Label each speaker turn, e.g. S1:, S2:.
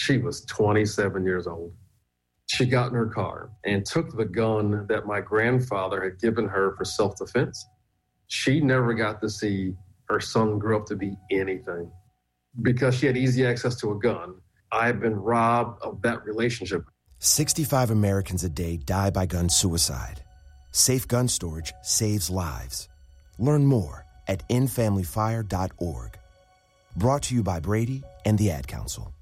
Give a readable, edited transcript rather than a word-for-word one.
S1: She was 27 years old. She got in her car and took the gun that my grandfather had given her for self-defense. She never got to see her son grow up to be anything. Because she had easy access to a gun, I've been robbed of that relationship.
S2: 65 Americans a day die by gun suicide. Safe gun storage saves lives. Learn more at endfamilyfire.org. Brought to you by Brady and the Ad Council.